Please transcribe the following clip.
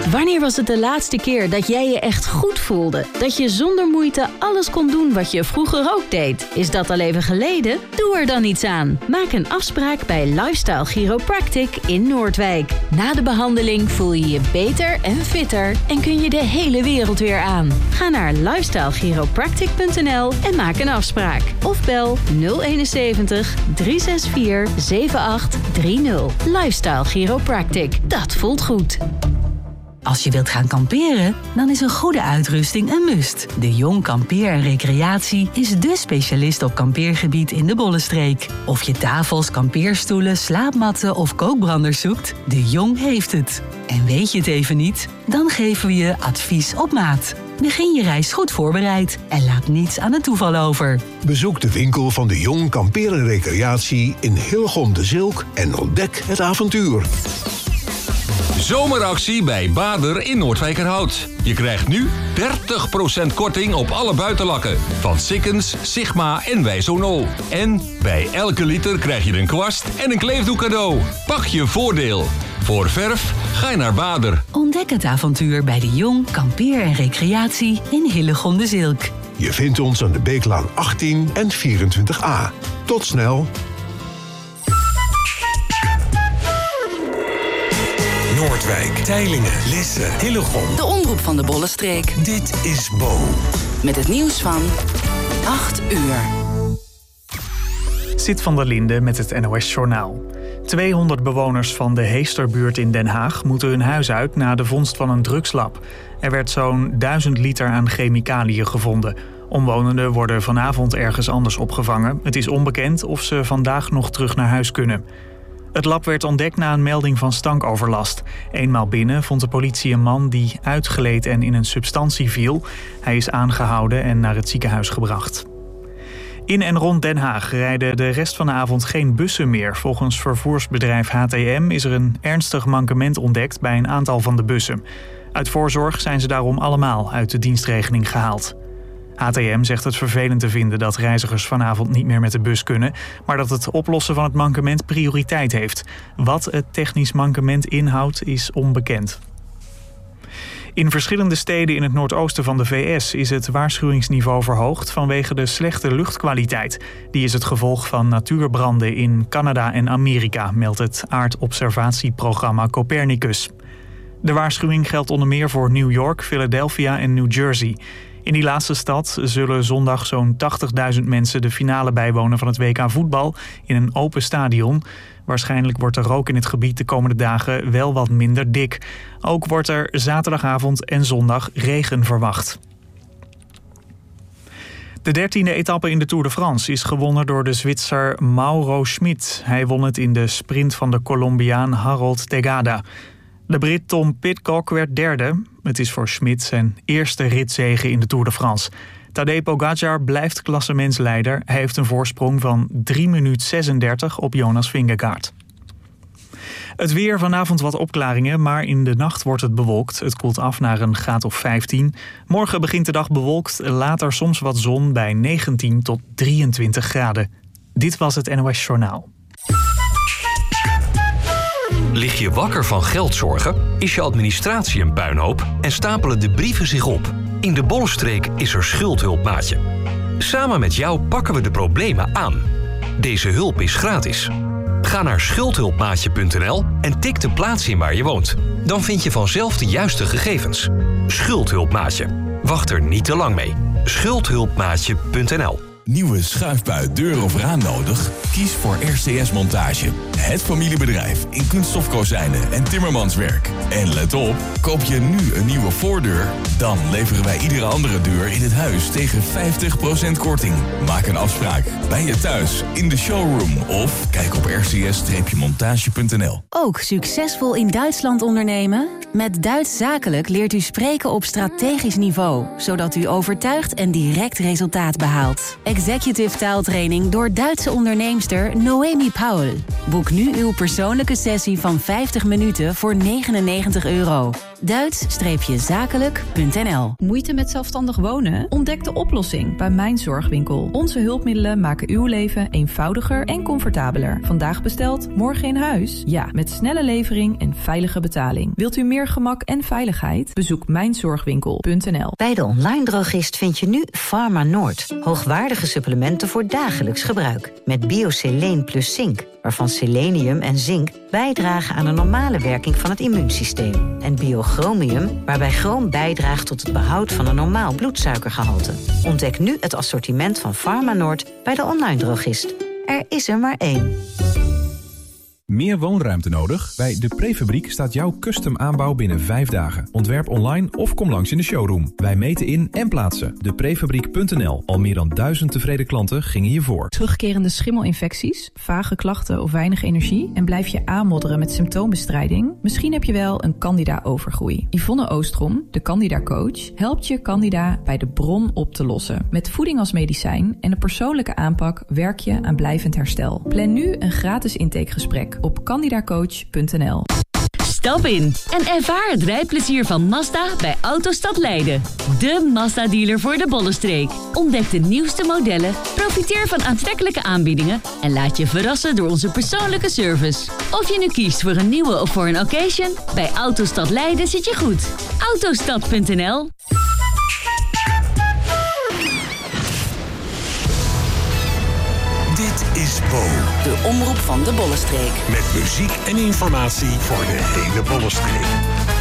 Wanneer was het de laatste keer dat jij je echt goed voelde? Dat je zonder moeite alles kon doen wat je vroeger ook deed? Is dat al even geleden? Doe er dan iets aan. Maak een afspraak bij Lifestyle Chiropractic in Noordwijk. Na de behandeling voel je je beter en fitter en kun je de hele wereld weer aan. Ga naar lifestylechiropractic.nl en maak een afspraak. Of bel 071 364 7830. Lifestyle Chiropractic. Dat voelt goed. Als je wilt gaan kamperen, dan is een goede uitrusting een must. De Jong Kampeer en Recreatie is dé specialist op kampeergebied in de Bollenstreek. Of je tafels, kampeerstoelen, slaapmatten of kookbranders zoekt, De Jong heeft het. En weet je het even niet? Dan geven we je advies op maat. Begin je reis goed voorbereid en laat niets aan het toeval over. Bezoek de winkel van De Jong Kampeer en Recreatie in Hillegom de Zilk en ontdek het avontuur. Zomeractie bij Bader in Noordwijkerhout. Je krijgt nu 30% korting op alle buitenlakken. Van Sikkens, Sigma en Wijzonol. En bij elke liter krijg je een kwast en een kleefdoek cadeau. Pak je voordeel. Voor verf ga je naar Bader. Ontdek het avontuur bij De Jong Kampeer en Recreatie in Hillegom de Zilk. Je vindt ons aan de Beeklaan 18 en 24a. Tot snel. Noordwijk, Teylingen, Lisse, Hillegom. De omroep van de Bollenstreek. Dit is Bo. Met het nieuws van 8 uur. Sid van der Linde met het NOS Journaal. 200 bewoners van de Heesterbuurt in Den Haag moeten hun huis uit na de vondst van een drugslab. Er werd zo'n 1000 liter aan chemicaliën gevonden. Omwonenden worden vanavond ergens anders opgevangen. Het is onbekend of ze vandaag nog terug naar huis kunnen. Het lab werd ontdekt na een melding van stankoverlast. Eenmaal binnen vond de politie een man die uitgleed en in een substantie viel. Hij is aangehouden en naar het ziekenhuis gebracht. In en rond Den Haag rijden de rest van de avond geen bussen meer. Volgens vervoersbedrijf HTM is er een ernstig mankement ontdekt bij een aantal van de bussen. Uit voorzorg zijn ze daarom allemaal uit de dienstregeling gehaald. HTM zegt het vervelend te vinden dat reizigers vanavond niet meer met de bus kunnen, maar dat het oplossen van het mankement prioriteit heeft. Wat het technisch mankement inhoudt is onbekend. In verschillende steden in het noordoosten van de VS is het waarschuwingsniveau verhoogd vanwege de slechte luchtkwaliteit. Die is het gevolg van natuurbranden in Canada en Amerika, meldt het aardobservatieprogramma Copernicus. De waarschuwing geldt onder meer voor New York, Philadelphia en New Jersey. In die laatste stad zullen zondag zo'n 80.000 mensen de finale bijwonen van het WK voetbal in een open stadion. Waarschijnlijk wordt de rook in het gebied de komende dagen wel wat minder dik. Ook wordt er zaterdagavond en zondag regen verwacht. De 13e etappe in de Tour de France is gewonnen door de Zwitser Mauro Schmid. Hij won het in de sprint van de Colombiaan Harold Tegada. De Brit Tom Pidcock werd derde. Het is voor Schmid zijn eerste ritzege in de Tour de France. Tadej Pogacar blijft klassementsleider. Hij heeft een voorsprong van 3 minuten 36 op Jonas Vingegaard. Het weer, vanavond wat opklaringen, maar in de nacht wordt het bewolkt. Het koelt af naar een graad of 15. Morgen begint de dag bewolkt, later soms wat zon bij 19 tot 23 graden. Dit was het NOS Journaal. Lig je wakker van geldzorgen? Is je administratie een puinhoop? En stapelen de brieven zich op? In de Bollenstreek is er Schuldhulp-maatje. Samen met jou pakken we de problemen aan. Deze hulp is gratis. Ga naar schuldhulpmaatje.nl en tik de plaats in waar je woont. Dan vind je vanzelf de juiste gegevens. Schuldhulpmaatje. Wacht er niet te lang mee. Schuldhulpmaatje.nl. Nieuwe schuifbui, deur of raam nodig? Kies voor RCS Montage. Het familiebedrijf in kunststofkozijnen en timmermanswerk. En let op, koop je nu een nieuwe voordeur, dan leveren wij iedere andere deur in het huis tegen 50% korting. Maak een afspraak bij je thuis, in de showroom of kijk op rcs-montage.nl. Ook succesvol in Duitsland ondernemen? Met Duits Zakelijk leert u spreken op strategisch niveau, zodat u overtuigt en direct resultaat behaalt. executive taaltraining door Duitse onderneemster Noemi Paul. Boek nu uw persoonlijke sessie van 50 minuten voor €99. Duits-zakelijk.nl. Moeite met zelfstandig wonen? Ontdek de oplossing bij Mijn Zorgwinkel. Onze hulpmiddelen maken uw leven eenvoudiger en comfortabeler. Vandaag besteld, morgen in huis? Ja, met snelle levering en veilige betaling. Wilt u meer gemak en veiligheid? Bezoek mijnzorgwinkel.nl. Bij de online drogist vind je nu Pharma Noord. Hoogwaardige supplementen voor dagelijks gebruik. Met Bioseleen plus zink, waarvan selenium en zink bijdragen aan de normale werking van het immuunsysteem. En Biochromium, waarbij chroom bijdraagt tot het behoud van een normaal bloedsuikergehalte. Ontdek nu het assortiment van Pharma Noord bij de online drogist. Er is er maar één. Meer woonruimte nodig? Bij De Prefabriek staat jouw custom aanbouw binnen 5 dagen. Ontwerp online of kom langs in de showroom. Wij meten in en plaatsen. Deprefabriek.nl. Al meer dan 1000 tevreden klanten gingen hiervoor. Terugkerende schimmelinfecties, vage klachten of weinig energie en blijf je aanmodderen met symptoombestrijding? Misschien heb je wel een Candida-overgroei. Yvonne Oostrom, de Candida-coach, helpt je Candida bij de bron op te lossen. Met voeding als medicijn en een persoonlijke aanpak werk je aan blijvend herstel. Plan nu een gratis intakegesprek op candidacoach.nl. Stap in en ervaar het rijplezier van Mazda bij Autostad Leiden. De Mazda-dealer voor de Bollenstreek. Ontdek de nieuwste modellen, profiteer van aantrekkelijke aanbiedingen en laat je verrassen door onze persoonlijke service. Of je nu kiest voor een nieuwe of voor een occasion, bij Autostad Leiden zit je goed. Autostad.nl. Dit is Bo. De omroep van de Bollenstreek. Met muziek en informatie voor de hele Bollenstreek.